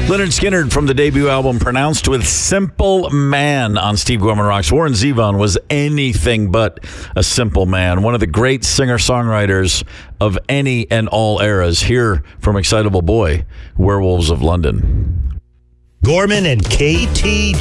Leonard Skinner from the debut album Pronounced with Simple Man on Steve Gorman Rocks. Warren Zevon was anything but a simple man. One of the great singer-songwriters of any and all eras. Here from Excitable Boy, Werewolves of London. Gorman and KT